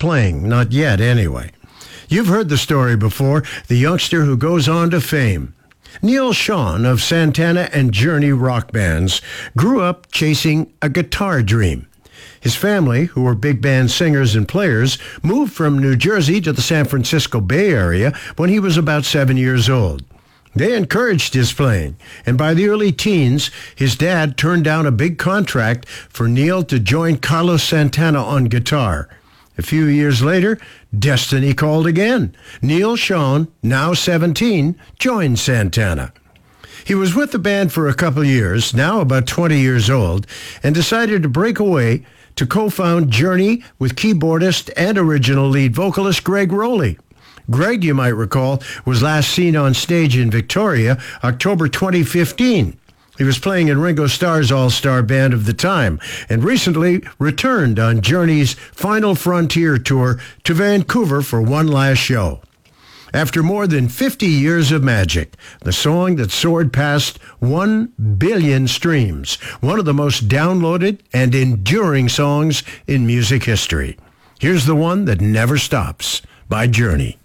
playing, not yet anyway. You've heard the story before, the youngster who goes on to fame. Neal Schon of Santana and Journey rock bands grew up chasing a guitar dream. His family, who were big band singers and players, moved from New Jersey to the San Francisco Bay Area when he was about 7 years old. They encouraged his playing, and by the early teens, his dad turned down a big contract for Neal to join Carlos Santana on guitar. A few years later, destiny called again. Neal Schon, now 17, joined Santana. He was with the band for a couple years, now about 20 years old, and decided to break away to co-found Journey with keyboardist and original lead vocalist Gregg Rolie. Gregg, you might recall, was last seen on stage in Victoria, October 2015. He was playing in Ringo Starr's all-star band of the time, and recently returned on Journey's Final Frontier tour to Vancouver for one last show. After more than 50 years of magic, the song that soared past 1 billion streams, one of the most downloaded and enduring songs in music history. Here's the one that never stops, by Journey.